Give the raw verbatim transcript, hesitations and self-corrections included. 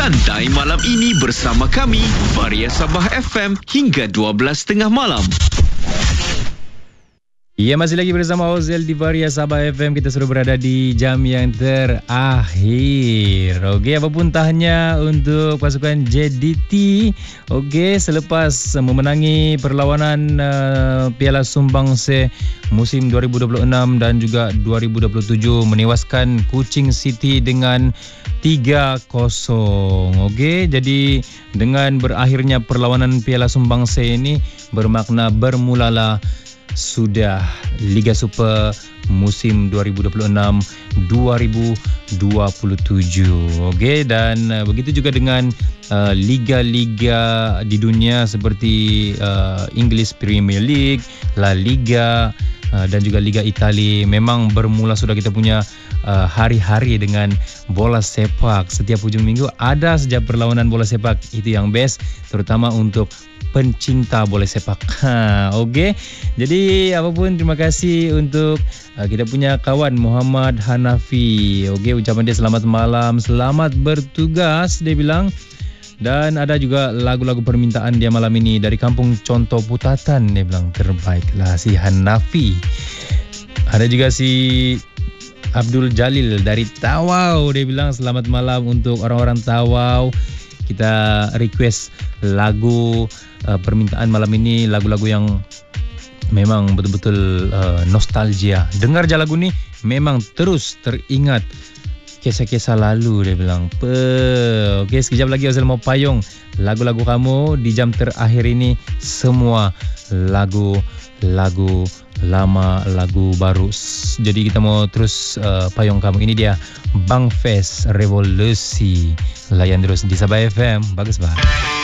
Santai malam ini bersama kami, Varia Sabah F M hingga dua belas tiga puluh malam. Ya, masih lagi bersama Ozel di Varia Sabah F M. Kita sudah berada di jam yang terakhir. Okey, apapun tahnya untuk pasukan J D T. Okey, selepas memenangi perlawanan uh, Piala Sumbangsih musim dua ribu dua puluh enam dan juga dua ribu dua puluh tujuh, menewaskan Kuching City dengan tiga kosong. Okey, jadi dengan berakhirnya perlawanan Piala Sumbangsih ini bermakna bermulalah sudah Liga Super musim dua ribu dua puluh enam dua ribu dua puluh tujuh. Okey, dan uh, begitu juga dengan uh, liga-liga di dunia seperti uh, English Premier League, La Liga uh, dan juga Liga Itali. Memang bermula sudah kita punya uh, hari-hari dengan bola sepak. Setiap hujung minggu ada saja perlawanan bola sepak. Itu yang best, terutama untuk pencinta bola sepak. Ha, okey. Jadi apapun, terima kasih untuk uh, kita punya kawan Muhammad Hanafi. Okey, ucapan dia selamat malam, selamat bertugas dia bilang. Dan ada juga lagu-lagu permintaan dia malam ini dari Kampung Contoh Putatan. Dia bilang terbaiklah si Hanafi. Ada juga si Abdul Jalil dari Tawau. Dia bilang selamat malam untuk orang-orang Tawau. Kita request lagu uh, permintaan malam ini, lagu-lagu yang memang betul-betul uh, nostalgia. Dengar je lagu ni, memang terus teringat kisah-kisah lalu, dia bilang. Pe. Okey, sekejap lagi Azal mau payung lagu-lagu kamu di jam terakhir ini. Semua lagu-lagu lama, lagu baru. Jadi kita mau terus uh, payung kamu. Ini dia Bang Fest Revolusi. Layan terus di Sabah F M. Bagus bah.